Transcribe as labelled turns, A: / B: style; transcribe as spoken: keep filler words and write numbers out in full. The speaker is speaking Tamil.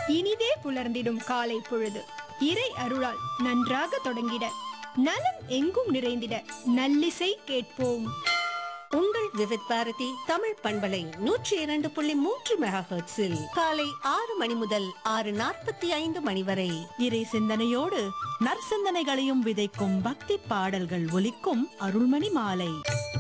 A: இனிதே புலர்ந்திடும் காலை பொழுது இறை அருளால் நன்றாக தொடங்கிட நலம் எங்கும் நிறைந்திட நல்லிசை கேட்போம்.
B: உங்கள் விவித் பாரதி தமிழ் பண்பலை நூற்றி இரண்டு புள்ளி மூன்று மெகா ஹெர்ட்ஸில் காலை ஆறு மணி முதல் ஆறு நாற்பத்தி ஐந்து மணி வரை
C: இறை சிந்தனையோடு நற்சிந்தனைகளையும் விதைக்கும் பக்தி பாடல்கள் ஒலிக்கும் அருள்மணி மாலை.